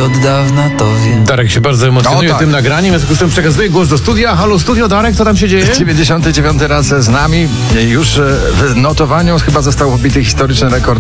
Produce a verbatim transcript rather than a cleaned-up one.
od dawna to wiem. Darek się bardzo emocjonuje O, tak. tym nagraniem, w związku z tym przekazuję głos do studia. Halo studio, Darek, co tam się dzieje? dziewięćdziesiąty dziewiąty raz z nami. Już w notowaniu chyba został pobity historyczny rekord